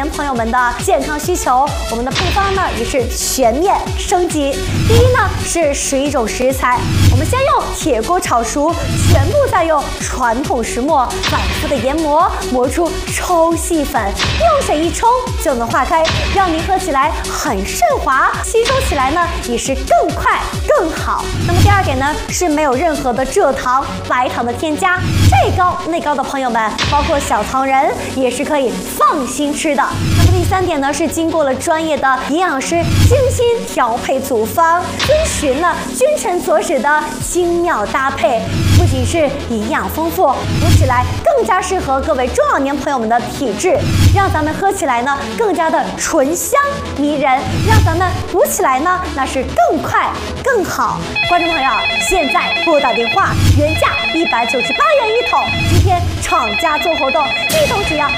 年朋友们的健康需求，我们的配方呢也是全面升级。第一呢是11种食材，我们先用铁锅炒熟，全部再用传统石磨反复的研磨，磨出抽细粉，用水一冲就能化开，让您喝起来很顺滑，吸收起来呢也是更快更好。那么第二点呢是没有任何的蔗糖、白糖的添加，这高那高的朋友们，包括小糖人也是可以放心吃的。那么第三点呢是经过了专业的营养师精心调配组方，遵循了君臣佐使的精妙搭配，不仅是营养丰富，读起来更加适合各位中老年朋友们的体质，让咱们喝起来呢更加的醇香迷人，让咱们读起来呢那是更快更好。观众朋友，现在拨打电话，原价198元一桶，今天厂家做活动，一桶只要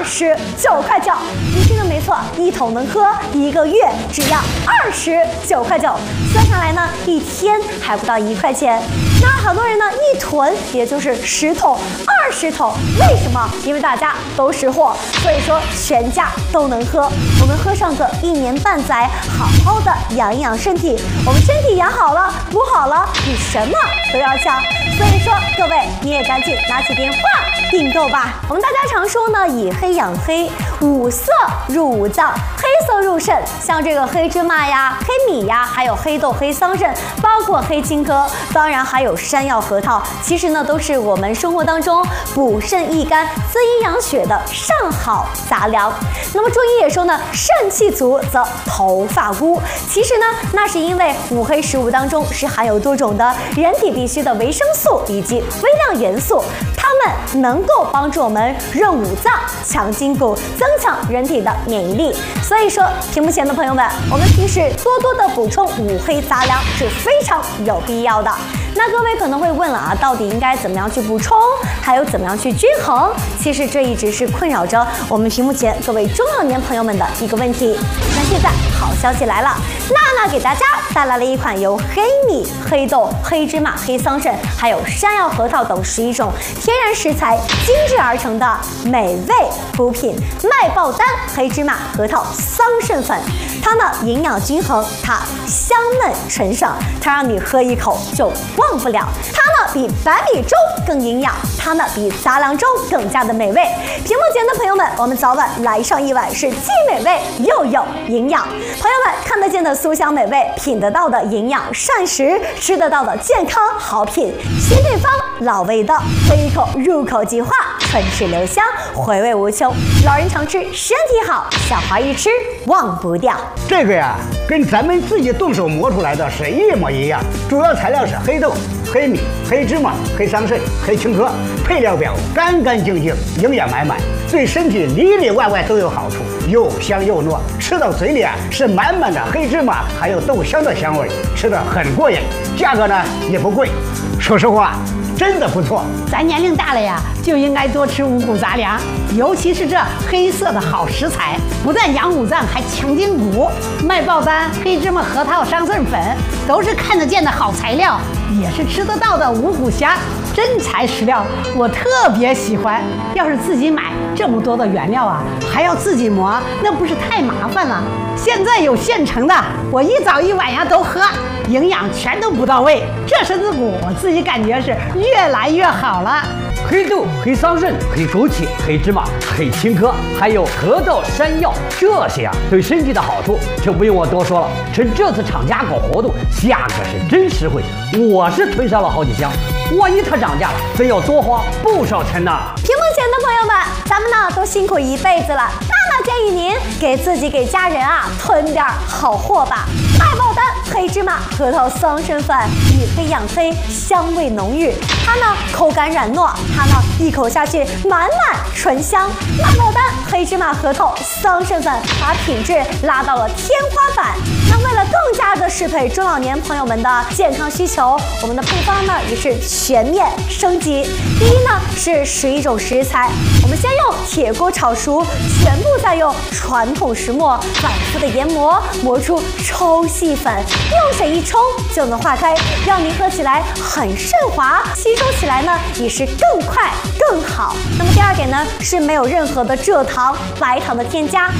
29块9。你听的没错，一桶能喝1个月，只要29块9，算下来呢一天还不到1块钱。那很多人呢一囤也就是10桶、20桶，为什么？因为大家都识货，所以说全家都能喝。我们喝上个1年半载，好好的养一养身体。我们身体养好了，补好了，比什么都要强。所以说各位，你也赶紧拿起电话订购吧。我们大家常说呢，以黑养黑，五色入五脏，黑色入肾。像这个黑芝麻呀、黑米呀，还有黑豆、黑桑葚，包括黑青稞，当然还有山药、核桃，其实呢都是我们生活当中补肾益肝、滋阴养血的上好杂粮。那么中医也说呢，肾气足则头发枯。其实呢，那是因为五黑食物当中是含有多种的人体必需的维生素以及微量元素，它们能够帮助我们润五脏、强筋骨、增强人体的免疫力。所以说，屏幕前的朋友们，我们平时多多的补充五黑杂粮是非常有必要的。那各位可能会问了啊，到底应该怎么样去补充，还有怎么样去均衡？其实这一直是困扰着我们屏幕前各位中老年朋友们的一个问题。那现在好消息来了，娜娜给大家带来了一款由黑米、黑豆、黑芝麻、黑桑葚，还有山药、核桃等11种天然食材精制而成的美味补品——麦爆丹黑芝麻核桃桑葚粉。它呢营养均衡，它香嫩纯爽，它让你喝一口就忘不了。它呢比白米粥更营养，它呢比杂粮粥更加的美味。屏幕前的朋友们，我们早晚来上一碗，是既美味又有营养。朋友们看得见的酥香美味，品得到的营养膳食，吃得到的健康好品，新配方老味道，喝一口入口即化，唇齿留香，回味无穷。老人常吃，身体好；小孩一吃忘不掉。 这个呀，跟咱们自己动手磨出来的是一模一样，主要材料是黑豆、黑米、黑芝麻、黑桑葚、黑青稞，配料表干干净净，营养满满，对身体里里外外都有好处，又香又糯，吃到嘴里啊是满满的黑芝麻还有豆香的香味，吃得很过瘾，价格呢也不贵，说实话真的不错。 咱年龄大了呀，就应该多吃五谷杂粮，尤其是这黑色的好食材，不但养五脏，还强筋骨。麦爆丹、黑芝麻、核桃桑葚粉都是看得见的好材料，也是吃得到的五谷虾，真材实料，我特别喜欢。要是自己买这么多的原料啊，还要自己磨，那不是太麻烦了？现在有现成的，我一早一晚呀都喝，营养全都补到位，这身子骨我自己感觉是越来越好了。 黑豆、黑桑葚、黑枸杞、黑芝麻、黑青稞，还有核桃、山药，这些啊对身体的好处就不用我多说了。趁这次厂家搞活动，价格是真实惠，我是囤上了好几箱。万一它涨价了，真要多花不少钱呢。 屏幕前的朋友们，咱们呢都辛苦一辈子了，那建议您给自己给家人啊囤点好货吧。麦爆丹黑芝麻核桃桑葚粉，以黑养黑，香味浓郁，它呢口感软糯，它呢一口下去满满醇香。麦爆丹黑芝麻核桃桑葚粉把品质拉到了天花板。那为了更加的适配中老年朋友们的健康需求，我们的配方呢也是全面升级。第一呢是11种食材，我们先用铁锅炒熟，全部再用传统石磨反复的研磨，磨出抽细粉，用水一冲就能化开，让您喝起来很顺滑，吸收起来呢也是更快更好。那么第二点呢是没有任何的蔗糖、白糖的添加，